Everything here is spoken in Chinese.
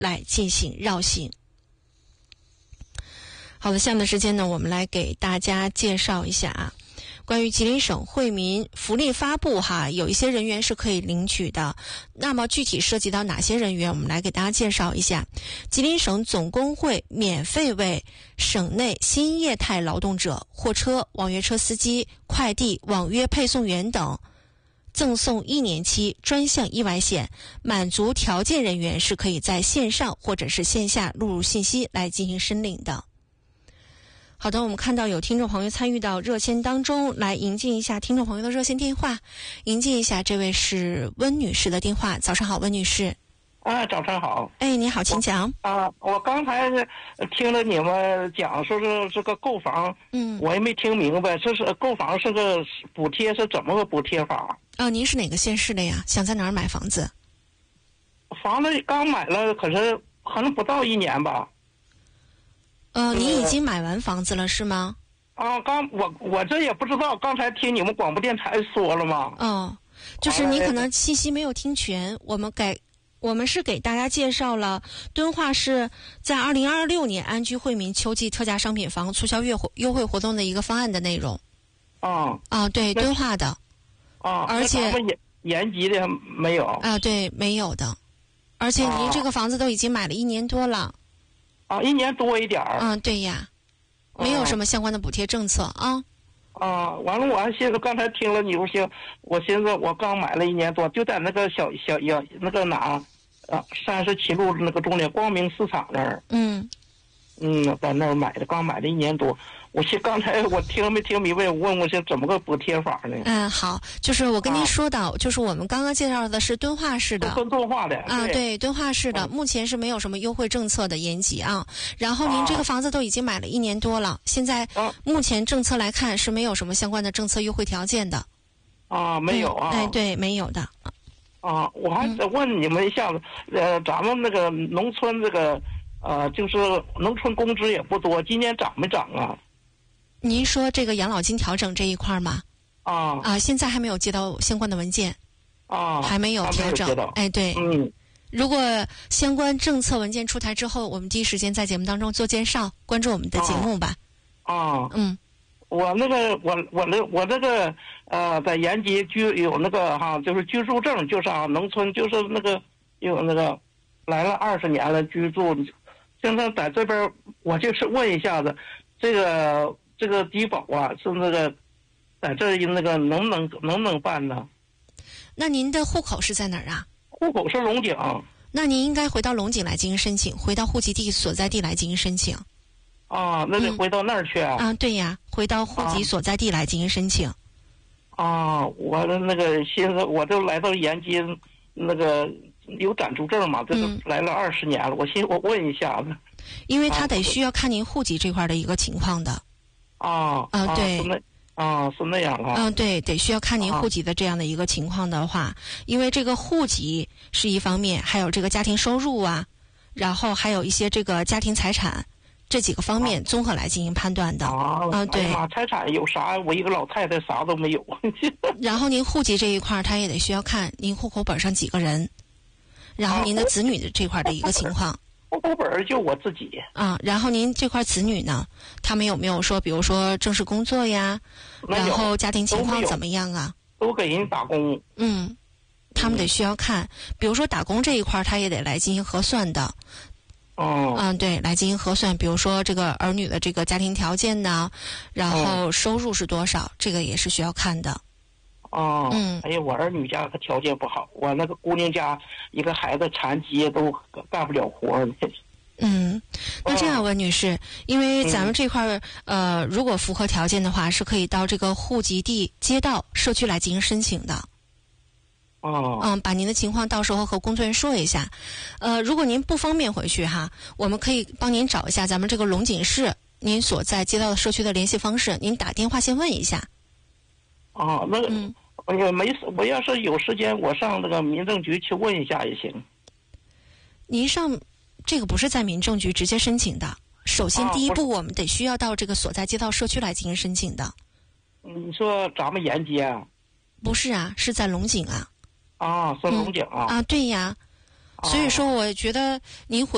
来进行绕行。好的，下面的时间呢，我们来给大家介绍一下啊，关于吉林省惠民福利发布有一些人员是可以领取的。那么具体涉及到哪些人员，我们来给大家介绍一下。吉林省总工会免费为省内新业态劳动者、货车、网约车司机、快递、网约配送员等赠送1年期专项意外险，满足条件人员是可以在线上或者是线下录入信息来进行申领的。好的，我们看到有听众朋友参与到热线当中，来迎接一下听众朋友的热线电话。迎接一下，这位是温女士的电话。早上好，温女士。 早上好。 你好，请讲。 我刚才听了你们讲说是这个购房，我也没听明白，这是购房是个补贴是怎么个补贴法？ 您是哪个县市的呀？想在哪儿买房子？ 房子刚买了，可能不到1年吧。 你已经买完房子了是吗？ 我这也不知道，刚才听你们广播电台说了嘛。 就是你可能信息没有听全，我们是给大家介绍了敦化市在2026年安居惠民秋季特价商品房促销优惠活动的一个方案的内容。对，敦化的。而且延吉的没有。 对，没有的。而且您这个房子都已经买了1年多了。 1年多一点儿。 对呀，没有什么相关的补贴政策啊。 完了，我还寻思，刚才听了你不行，我寻思我刚买了1年多，就在那个小那个哪，37路那个中间光明市场那儿。在那儿买的，刚买了1年多。刚才我听没听明白，我问我是怎么个补贴法呢？ 好，就是我跟您说到，就是我们刚刚介绍的是敦化市的。 敦化的。 对，敦化市的，目前是没有什么优惠政策的延期啊。然后您这个房子都已经买了1年多了，现在目前政策来看是没有什么相关的政策优惠条件的。 没有啊。 对，没有的。 我还得问你们一下子，咱们那个农村这个。就是农村工资也不多，今年涨没涨啊？ 您说这个养老金调整这一块吗？现在还没有接到相关的文件。还没有调整。对。如果相关政策文件出台之后，我们第一时间在节目当中做介绍，关注我们的节目吧。 我那个我这个在延吉有那个就是居住证，就是农村就是那个有那个来了20年了居住。现在在这边，我就是问一下子，这个低保是那个在这那个能不能办呢？ 那您的户口是在哪儿啊？ 户口是龙井。 那您应该回到龙井来进行申请，回到户籍地所在地来进行申请。 那得回到那儿去啊？ 对呀，回到户籍所在地来进行申请。 我的那个寻思，我就来到延吉那个。有暂住证嘛？这都来了20年了，我问一下子， 因为他得需要看您户籍这块的一个情况的。对， 是那样啊。 对，得需要看您户籍的这样的一个情况的话，因为这个户籍是一方面，还有这个家庭收入然后还有一些这个家庭财产这几个方面综合来进行判断的。对。 财产有啥？我一个老太太啥都没有。 然后您户籍这一块，他也得需要看您户口本上几个人。然后您的子女的这块的一个情况。 户口本就我自己。 然后您这块子女呢，他们有没有说，比如说正式工作呀？然后家庭情况怎么样啊？ 都给人打工。 他们得需要看，比如说打工这一块，他也得来进行核算的。对，来进行核算，比如说这个儿女的这个家庭条件呢，然后收入是多少，这个也是需要看的。我儿女家条件不好，我那个姑娘家一个孩子残疾都干不了活呢。 那这样，温女士，因为咱们这块如果符合条件的话，是可以到这个户籍地、街道、社区来进行申请的。把您的情况到时候和工作人员说一下。如果您不方便回去我们可以帮您找一下咱们这个龙井市您所在街道的社区的联系方式，您打电话先问一下。 那个。我要是有时间，我上那个民政局去问一下也行。 您上这个不是在民政局直接申请的，首先第一步我们得需要到这个所在街道社区来进行申请的。 你说咱们延吉啊？ 不是是在龙井是龙井对呀。所以说我觉得您回